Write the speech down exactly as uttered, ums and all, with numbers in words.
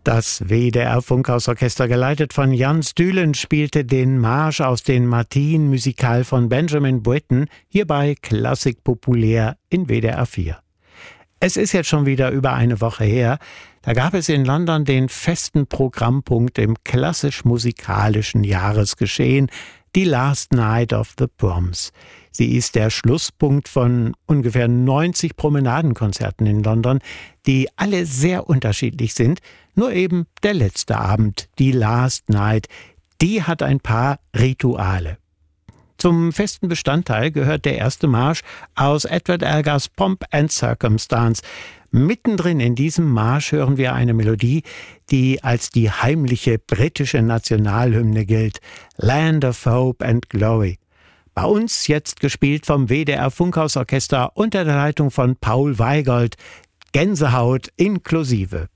Das W D R-Funkhausorchester, geleitet von Jans Dülen, spielte den Marsch aus den Martinen Musical von Benjamin Britten, hierbei Klassik populär in W D R vier. Es ist jetzt schon wieder über eine Woche her, da gab es in London den festen Programmpunkt im klassisch-musikalischen Jahresgeschehen, die Last Night of the Proms. Sie ist der Schlusspunkt von ungefähr neunzig Promenadenkonzerten in London, die alle sehr unterschiedlich sind. Nur eben der letzte Abend, die Last Night, die hat ein paar Rituale. Zum festen Bestandteil gehört der erste Marsch aus Edward Elgars Pomp and Circumstance. Mittendrin in diesem Marsch hören wir eine Melodie, die als die heimliche britische Nationalhymne gilt, Land of Hope and Glory. Bei uns jetzt gespielt vom W D R-Funkhausorchester unter der Leitung von Paul Weigold, Gänsehaut inklusive.